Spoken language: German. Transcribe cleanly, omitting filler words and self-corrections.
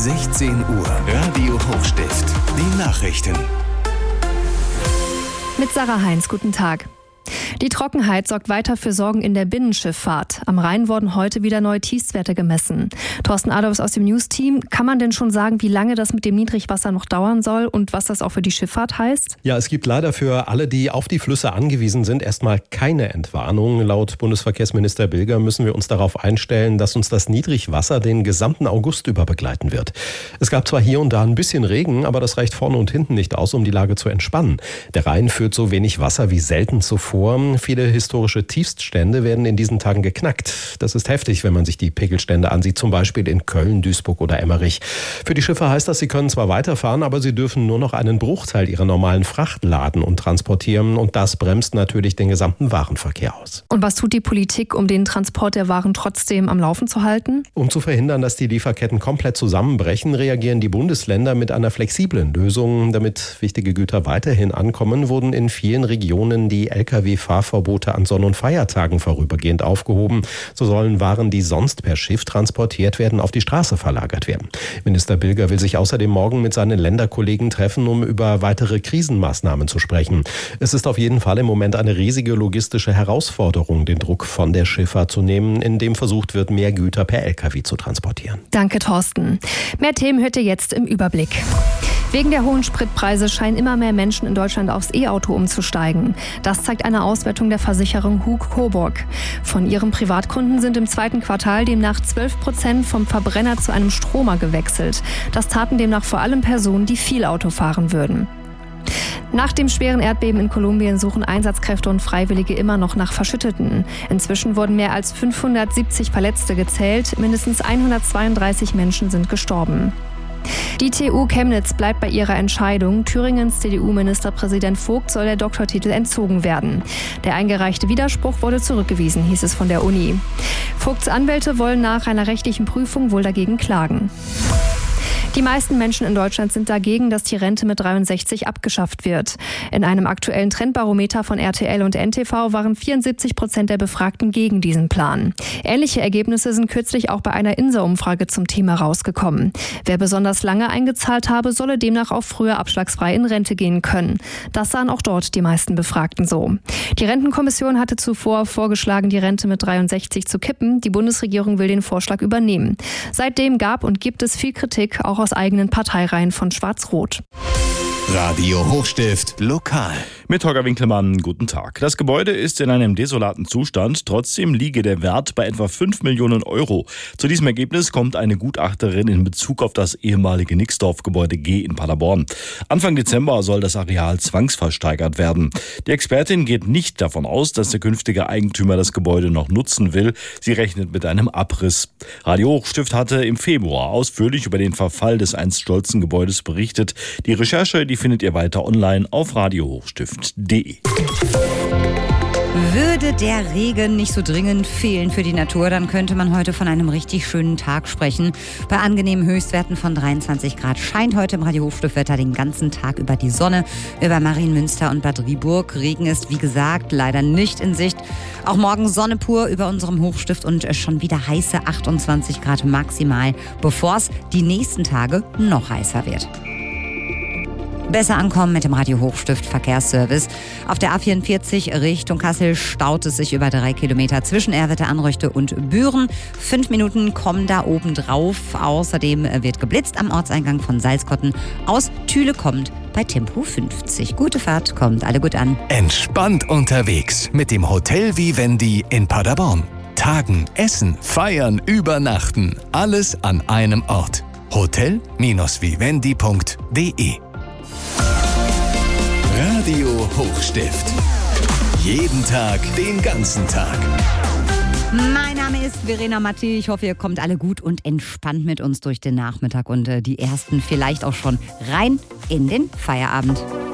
16 Uhr. Radio Hochstift. Die Nachrichten. Mit Sarah Heinz, guten Tag. Die Trockenheit sorgt weiter für Sorgen in der Binnenschifffahrt. Am Rhein wurden heute wieder neue Tiefstwerte gemessen. Thorsten Adolfs aus dem News-Team. Kann man denn schon sagen, wie lange das mit dem Niedrigwasser noch dauern soll und was das auch für die Schifffahrt heißt? Ja, es gibt leider für alle, die auf die Flüsse angewiesen sind, erstmal keine Entwarnung. Laut Bundesverkehrsminister Bilger müssen wir uns darauf einstellen, dass uns das Niedrigwasser den gesamten August über begleiten wird. Es gab zwar hier und da ein bisschen Regen, aber das reicht vorne und hinten nicht aus, um die Lage zu entspannen. Der Rhein führt so wenig Wasser wie selten zuvor. Viele historische Tiefststände werden in diesen Tagen geknackt. Das ist heftig, wenn man sich die Pegelstände ansieht, zum Beispiel in Köln, Duisburg oder Emmerich. Für die Schiffe heißt das, sie können zwar weiterfahren, aber sie dürfen nur noch einen Bruchteil ihrer normalen Fracht laden und transportieren. Und das bremst natürlich den gesamten Warenverkehr aus. Und was tut die Politik, um den Transport der Waren trotzdem am Laufen zu halten? Um zu verhindern, dass die Lieferketten komplett zusammenbrechen, reagieren die Bundesländer mit einer flexiblen Lösung. Damit wichtige Güter weiterhin ankommen, wurden in vielen Regionen die Lkw-Fahrverbote an Sonn- und Feiertagen vorübergehend aufgehoben. So sollen Waren, die sonst per Schiff transportiert werden, auf die Straße verlagert werden. Minister Bilger will sich außerdem morgen mit seinen Länderkollegen treffen, um über weitere Krisenmaßnahmen zu sprechen. Es ist auf jeden Fall im Moment eine riesige logistische Herausforderung, den Druck von der Schifffahrt zu nehmen, indem versucht wird, mehr Güter per Lkw zu transportieren. Danke, Thorsten. Mehr Themen hört ihr jetzt im Überblick. Wegen der hohen Spritpreise scheinen immer mehr Menschen in Deutschland aufs E-Auto umzusteigen. Das zeigt eine Auswertung der Versicherung Hug Coburg. Von ihren Privatkunden sind im zweiten Quartal demnach 12% vom Verbrenner zu einem Stromer gewechselt. Das taten demnach vor allem Personen, die viel Auto fahren würden. Nach dem schweren Erdbeben in Kolumbien suchen Einsatzkräfte und Freiwillige immer noch nach Verschütteten. Inzwischen wurden mehr als 570 Verletzte gezählt. Mindestens 132 Menschen sind gestorben. Die TU Chemnitz bleibt bei ihrer Entscheidung. Thüringens CDU-Ministerpräsident Vogt soll der Doktortitel entzogen werden. Der eingereichte Widerspruch wurde zurückgewiesen, hieß es von der Uni. Vogts Anwälte wollen nach einer rechtlichen Prüfung wohl dagegen klagen. Die meisten Menschen in Deutschland sind dagegen, dass die Rente mit 63 abgeschafft wird. In einem aktuellen Trendbarometer von RTL und NTV waren 74% der Befragten gegen diesen Plan. Ähnliche Ergebnisse sind kürzlich auch bei einer INSA-Umfrage zum Thema rausgekommen. Wer besonders lange eingezahlt habe, solle demnach auch früher abschlagsfrei in Rente gehen können. Das sahen auch dort die meisten Befragten so. Die Rentenkommission hatte zuvor vorgeschlagen, die Rente mit 63 zu kippen. Die Bundesregierung will den Vorschlag übernehmen. Seitdem gab und gibt es viel Kritik, auch aus eigenen Parteireihen von Schwarz-Rot. Radio Hochstift lokal. Mit Holger Winkelmann, guten Tag. Das Gebäude ist in einem desolaten Zustand. Trotzdem liege der Wert bei etwa 5 Millionen Euro. Zu diesem Ergebnis kommt eine Gutachterin in Bezug auf das ehemalige Nixdorf-Gebäude G in Paderborn. Anfang Dezember soll das Areal zwangsversteigert werden. Die Expertin geht nicht davon aus, dass der künftige Eigentümer das Gebäude noch nutzen will. Sie rechnet mit einem Abriss. Radio Hochstift hatte im Februar ausführlich über den Verfall des einst stolzen Gebäudes berichtet. Die Recherche, die findet ihr weiter online auf radiohochstift.de. Würde der Regen nicht so dringend fehlen für die Natur, dann könnte man heute von einem richtig schönen Tag sprechen. Bei angenehmen Höchstwerten von 23 Grad scheint heute im Radio Hochstiftwetter den ganzen Tag über die Sonne. Über Marienmünster und Bad Driburg. Regen ist, wie gesagt, leider nicht in Sicht. Auch morgen Sonne pur über unserem Hochstift und schon wieder heiße 28 Grad maximal, bevor es die nächsten Tage noch heißer wird. Besser ankommen mit dem Radio Hochstift Verkehrsservice. Auf der A44 Richtung Kassel staut es sich über 3 Kilometer zwischen Erwitte, Anröchte und Büren. 5 Minuten kommen da oben drauf. Außerdem wird geblitzt am Ortseingang von Salzkotten. Aus Thüle kommt bei Tempo 50. Gute Fahrt, kommt alle gut an. Entspannt unterwegs mit dem Hotel Vivendi in Paderborn. Tagen, essen, feiern, übernachten. Alles an einem Ort. Hotel-vivendi.de. Radio Hochstift. Jeden Tag, den ganzen Tag. Mein Name ist Verena Matti. Ich hoffe, ihr kommt alle gut und entspannt mit uns durch den Nachmittag und die ersten vielleicht auch schon rein in den Feierabend.